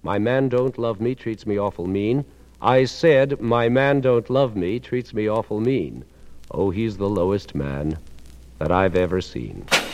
My man don't love me, treats me awful mean. I said, my man don't love me, treats me awful mean. Oh, he's the lowest man that I've ever seen.